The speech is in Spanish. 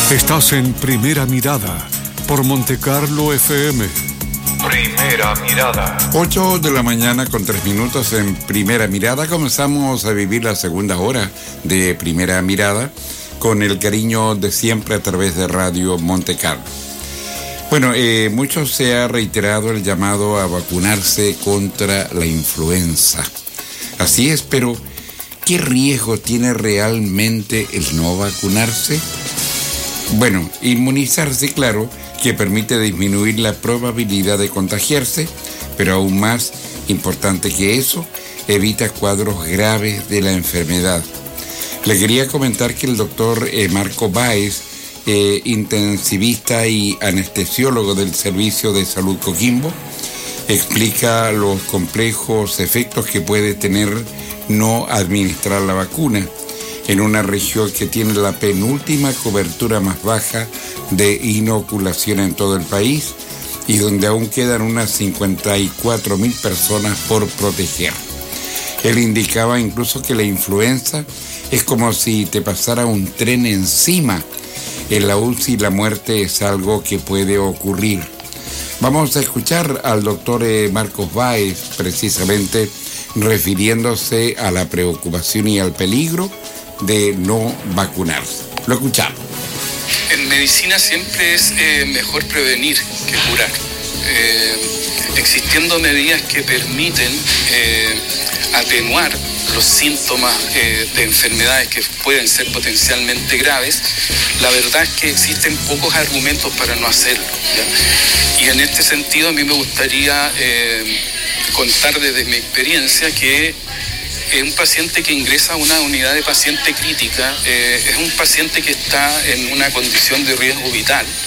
Estás en Primera Mirada por Montecarlo FM. Primera Mirada. 8 de la mañana con 3 minutos en Primera Mirada. Comenzamos a vivir la segunda hora de Primera Mirada con el cariño de siempre a través de Radio Montecarlo. Bueno, mucho se ha reiterado el llamado a vacunarse contra la influenza. Así es, pero ¿qué riesgo tiene realmente el no vacunarse? Bueno, inmunizarse, claro, que permite disminuir la probabilidad de contagiarse, pero aún más importante que eso, evita cuadros graves de la enfermedad. Le quería comentar que el doctor Marco Báez, intensivista y anestesiólogo del Servicio de Salud Coquimbo, explica los complejos efectos que puede tener no administrar la vacuna en una región que tiene la penúltima cobertura más baja de inoculación en todo el país y donde aún quedan unas 54.000 personas por proteger. Él indicaba incluso que la influenza es como si te pasara un tren encima. En la UCI la muerte es algo que puede ocurrir. Vamos a escuchar al doctor Marcos Báez, precisamente refiriéndose a la preocupación y al peligro de no vacunarse. Lo escuchamos. En medicina siempre es mejor prevenir que curar. Existiendo medidas que permiten atenuar los síntomas de enfermedades que pueden ser potencialmente graves, la verdad es que existen pocos argumentos para no hacerlo, ¿ya? Y en este sentido a mí me gustaría contar desde mi experiencia que un paciente que ingresa a una unidad de paciente crítica es un paciente que está en una condición de riesgo vital